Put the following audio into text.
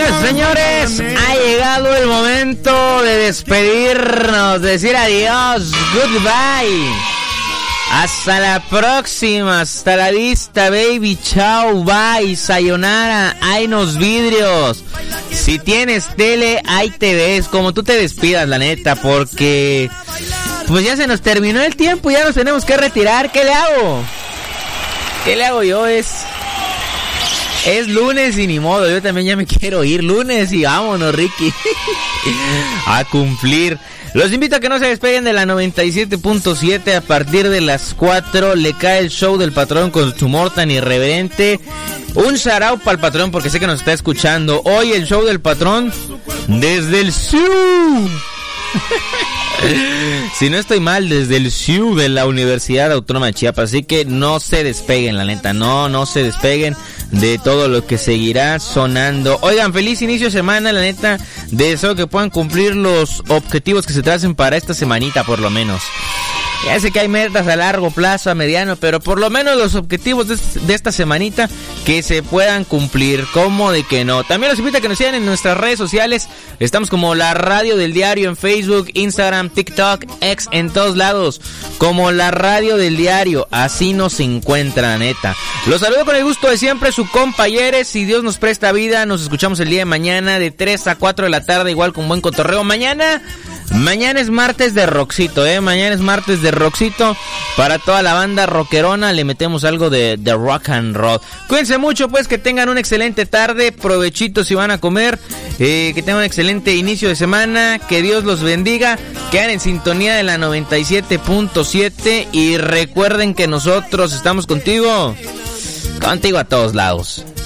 Señores, señores, ha llegado el momento de despedirnos, de decir adiós, goodbye. Hasta la próxima, hasta la vista, baby, chao, bye, sayonara, hay nos vidrios. Si tienes tele, ahí te ves, como tú te despidas, la neta, porque pues ya se nos terminó el tiempo, ya nos tenemos que retirar. ¿Qué le hago? ¿Qué le hago yo? Es lunes y ni modo, yo también ya me quiero ir. Lunes y vámonos, Ricky. A cumplir. Los invito a que no se despeguen de la 97.7. A partir de las 4 le cae el show del patrón con su humor tan irreverente. Un shout out para el patrón porque sé que nos está escuchando. Hoy el show del patrón desde el SIU. Si no estoy mal, desde el SIU de la Universidad Autónoma de Chiapas. Así que no se despeguen, la neta, no se despeguen de todo lo que seguirá sonando. Oigan, feliz inicio de semana, la neta. Deseo que puedan cumplir los objetivos que se tracen para esta semanita, por lo menos. Ya sé que hay metas a largo plazo, a mediano, pero por lo menos los objetivos de esta semanita que se puedan cumplir. ¿Cómo de que no? También los invito a que nos sigan en nuestras redes sociales. Estamos como La Radio del Diario en Facebook, Instagram, TikTok, X, en todos lados. Como La Radio del Diario. Así nos encuentra, neta. Los saludo con el gusto de siempre, su compañeros. Si Dios nos presta vida, nos escuchamos el día de mañana de 3 a 4 de la tarde, igual con buen cotorreo. Mañana es martes de rockcito, mañana es martes de rockcito. Para toda la banda rockerona le metemos algo de rock and roll. Cuídense mucho, pues, que tengan una excelente tarde. Provechito si van a comer, que tengan un excelente inicio de semana. Que Dios los bendiga. Quedan en sintonía de la 97.7. Y recuerden que nosotros estamos contigo a todos lados.